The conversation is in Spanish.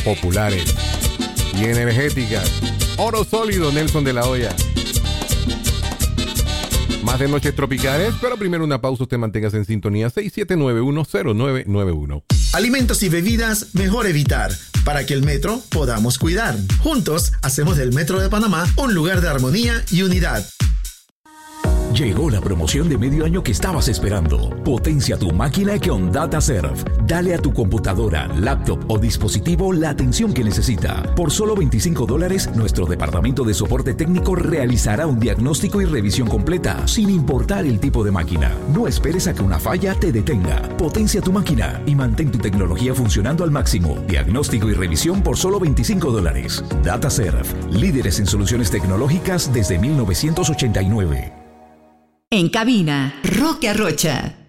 populares y energéticas. Oro sólido, Nelson de la Hoya. Más de noches tropicales, pero primero una pausa. Usted manténgase en sintonía. 67910991. Alimentos y bebidas mejor evitar, para que el metro podamos cuidar. Juntos hacemos del Metro de Panamá un lugar de armonía y unidad. Llegó la promoción de medio año que estabas esperando. Potencia tu máquina con DataServe. Dale a tu computadora, laptop o dispositivo la atención que necesita. Por solo $25, nuestro departamento de soporte técnico realizará un diagnóstico y revisión completa, sin importar el tipo de máquina. No esperes a que una falla te detenga. Potencia tu máquina y mantén tu tecnología funcionando al máximo. Diagnóstico y revisión por solo $25. DataServe. Líderes en soluciones tecnológicas desde 1989. En cabina, Roque Arrocha.